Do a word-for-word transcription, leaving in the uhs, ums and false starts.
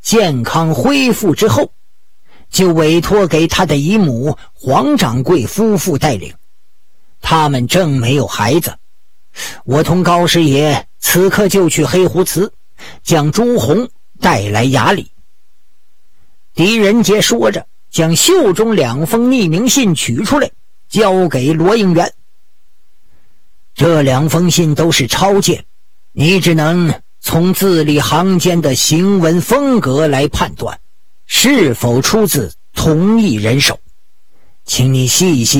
健康恢复之后，就委托给他的姨母黄掌柜夫妇带领。他们正没有孩子，我同高师爷此刻就去黑湖祠，将朱红带来衙里。狄仁杰说着，将袖中两封匿名信取出来，交给罗应元。这两封信都是抄件，你只能从字里行间的行文风格来判断，是否出自同一人手，请你细细